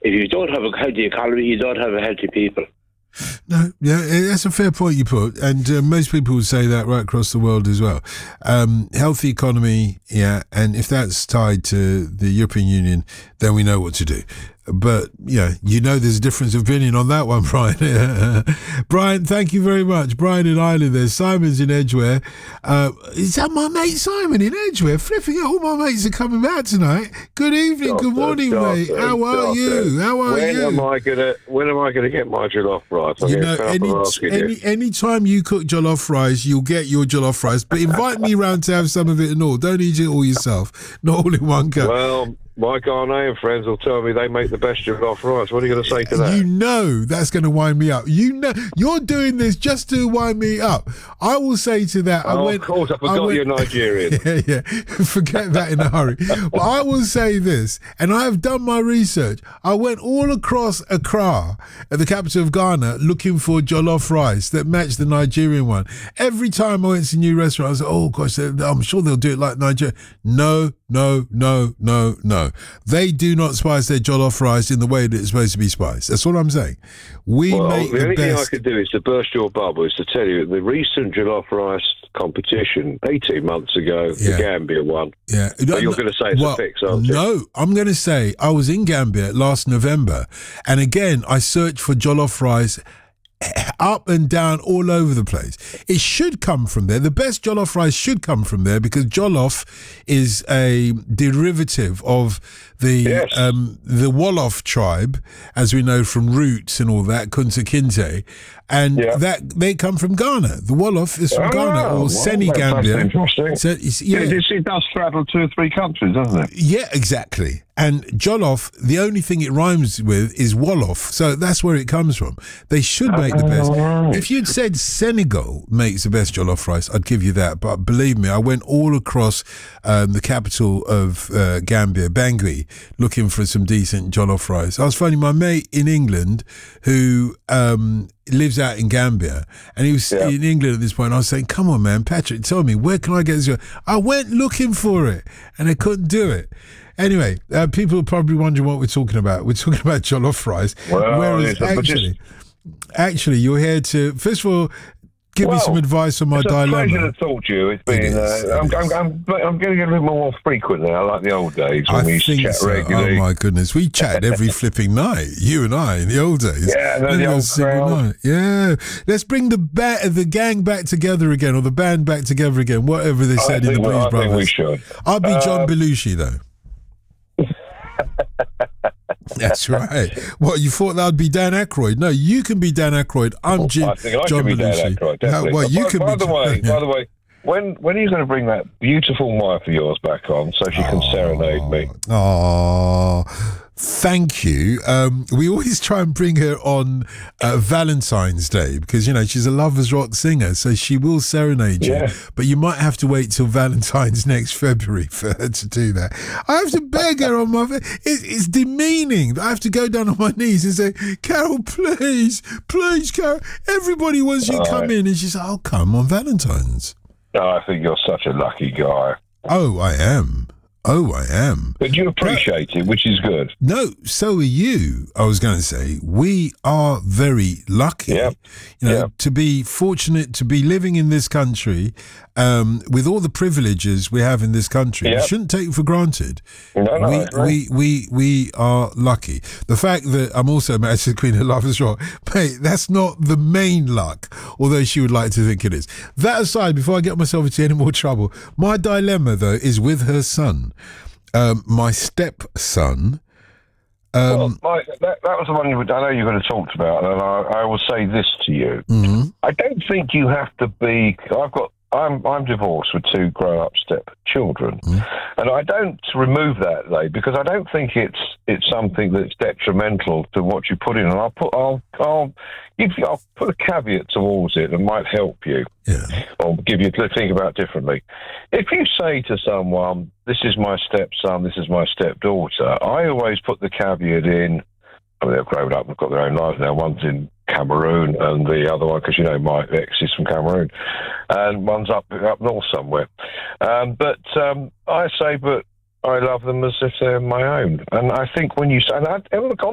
if you don't have a healthy economy, you don't have a healthy people. No, yeah, that's a fair point you put, and most people would say that right across the world as well. Healthy economy, yeah, and if that's tied to the European Union, then we know what to do. But, yeah, there's a difference of opinion on that one, Brian. Brian, thank you very much. Brian in Ireland there. Simon's in Edgware. Is that my mate Simon in Edgware? Flipping it, all my mates are coming out tony. Good evening, good morning, mate. How are you? When am I gonna get my jollof rice? Any time you cook jollof rice, you'll get your jollof rice. But invite me round to have some of it and all. Don't eat it all yourself. Not all in one go. Well, my Ghanaian friends will tell me they make the best jollof rice. What are you going to say to that? That's going to wind me up. You're doing this just to wind me up. I will say to that. Of course, I forgot you're Nigerian. Yeah. Forget that in a hurry. But I will say this, and I have done my research. I went all across Accra, at the capital of Ghana, looking for jollof rice that matched the Nigerian one. Every time I went to a new restaurant, I was like, oh gosh, I'm sure they'll do it like Nigeria. No. They do not spice their jollof rice in the way that it's supposed to be spiced. That's what I'm saying. The only thing I could do is to burst your bubble, is to tell you the recent jollof rice competition 18 months ago, the Gambia won. Yeah. But you're going to say it's a fix, aren't you? No, I'm going to say I was in Gambia last November, and again, I searched for jollof rice up and down all over the place. It should come from there. The best jollof rice should come from there, because jollof is a derivative of the Wolof tribe, as we know from roots and all that, Kunta Kinte, and that they come from Ghana. The Wolof is from Ghana or Senegambia. Interesting. It does straddle 2 or 3 countries, doesn't it? Yeah, exactly. And jollof, the only thing it rhymes with is Wolof, so that's where it comes from. They should make the best. Right. If you'd said Senegal makes the best jollof rice, I'd give you that. But believe me, I went all across the capital of Gambia, Bangui, looking for some decent jollof rice. I was finding my mate in England who lives out in Gambia, and he was in England at this point. I was saying, come on, man, Patrick, tell me, where can I get this? I went looking for it, and I couldn't do it. Anyway, people are probably wondering what we're talking about. We're talking about jollof rice. Well, whereas actually, you're here to, first of all, give me some advice on my dilemma. It's a pleasure to talk to you. It's been. I'm getting a little more frequent now, like the old days when we used to chat regularly. Oh my goodness, we chatted every flipping night, you and I, in the old days. Yeah, the old crowd. Yeah, let's bring the gang back together again, or the band back together again. Whatever they said in the Blues Brothers. I think we should. I'll be John Belushi though. That's right. What, you thought that would be Dan Aykroyd? No, you can be Dan Aykroyd. I'm John Belushi. Dan Aykroyd, definitely. By the way, when are you going to bring that beautiful wife of yours back on so she can serenade me? Oh, thank you. We always try and bring her on Valentine's Day because, she's a lovers rock singer, so she will serenade you. But you might have to wait till Valentine's next February for her to do that. I have to beg her on my face. It's demeaning. I have to go down on my knees and say, Carol, please, Carol. Everybody wants you to come in. And she's like, I'll come on Valentine's. Oh, I think you're such a lucky guy. Oh, I am. But you appreciate it, which is good. No, so are you, I was going to say. We are very lucky, to be fortunate to be living in this country with all the privileges we have in this country. We shouldn't take it for granted. We are lucky. The fact that I'm also married to the Queen of Lovers Rock, mate, that's not the main luck, although she would like to think it is. That aside, before I get myself into any more trouble, my dilemma, though, is with her son. My stepson. That was the one I know you're going to talk about, and I will say this to you. Mm-hmm. I don't think you have to be. I'm divorced with 2 grown-up stepchildren, and I don't remove that though because I don't think it's something that's detrimental to what you put in. And I'll put a caveat towards it that might help you, or give you to think about differently. If you say to someone, "This is my stepson, this is my stepdaughter," I always put the caveat in. I mean, they've grown up, they've got their own lives now. One's in Cameroon, and the other one, because my ex is from Cameroon, and one's up north somewhere. But I say, but I love them as if they're my own. And I think when you say, and look,